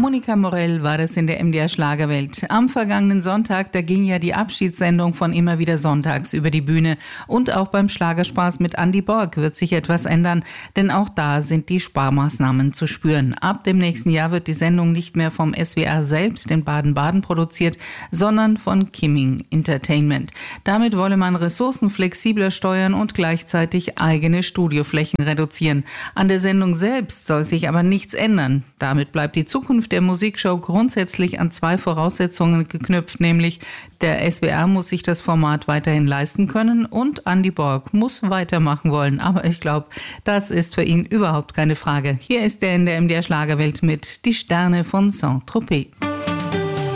Monika Morell war das in der MDR Schlagerwelt. Am vergangenen Sonntag, da ging ja die Abschiedssendung von Immer wieder sonntags über die Bühne. Und auch beim Schlagerspaß mit Andy Borg wird sich etwas ändern, denn auch da sind die Sparmaßnahmen zu spüren. Ab dem nächsten Jahr wird die Sendung nicht mehr vom SWR selbst in Baden-Baden produziert, sondern von Kimming Entertainment. Damit wolle man Ressourcen flexibler steuern und gleichzeitig eigene Studioflächen reduzieren. An der Sendung selbst soll sich aber nichts ändern. Damit bleibt die Zukunft der Musikshow grundsätzlich an zwei Voraussetzungen geknüpft, nämlich der SWR muss sich das Format weiterhin leisten können und Andy Borg muss weitermachen wollen. Aber ich glaube, das ist für ihn überhaupt keine Frage. Hier ist er in der MDR Schlagerwelt mit Die Sterne von Saint-Tropez.